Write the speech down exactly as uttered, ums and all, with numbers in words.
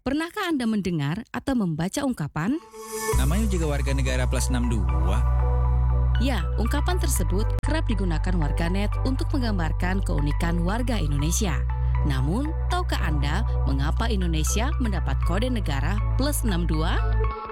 Pernahkah Anda mendengar atau membaca ungkapan? Namanya juga warga negara plus enam dua. Ya, ungkapan tersebut kerap digunakan warganet untuk menggambarkan keunikan warga Indonesia. Namun, tahukah Anda mengapa Indonesia mendapat kode negara plus enam dua?